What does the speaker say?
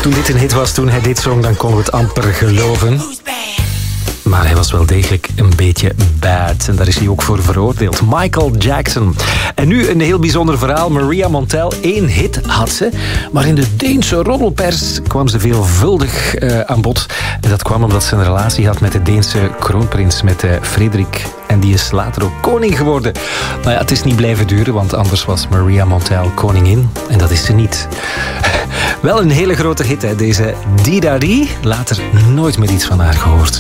Toen dit een hit was, toen hij dit zong, dan konden we het amper geloven. Maar hij was wel degelijk een beetje bad. En daar is hij ook voor veroordeeld. Michael Jackson. En nu een heel bijzonder verhaal. Maria Montel, 1 hit had ze. Maar in de Deense roddelpers kwam ze veelvuldig aan bod. En dat kwam omdat ze een relatie had met de Deense kroonprins, met Frederik. En die is later ook koning geworden. Maar ja, het is niet blijven duren, want anders was Maria Montel koningin. En dat is ze niet. Wel een hele grote hit, hè, deze Didari. Later nooit meer iets van haar gehoord.